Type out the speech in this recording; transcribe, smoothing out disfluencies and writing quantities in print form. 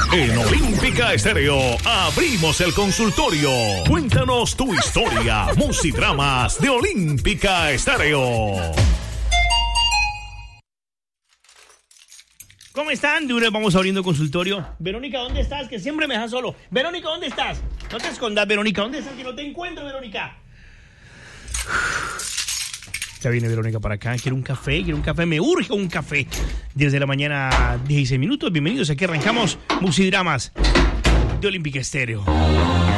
En Olímpica Estéreo abrimos el consultorio. Cuéntanos tu historia. Musidramas de Olímpica Estéreo. ¿Cómo están? De una vez vamos abriendo consultorio. Verónica, ¿dónde estás? Que siempre me dejas solo. Verónica, ¿dónde estás? No te escondas, Verónica. ¿Dónde estás? Que no te encuentro, Verónica. Ya viene Verónica para acá. Quiero un café. Me urge un café. 10 de la mañana, 16 minutos. Bienvenidos. Aquí arrancamos Musidramas de Olímpica Estéreo.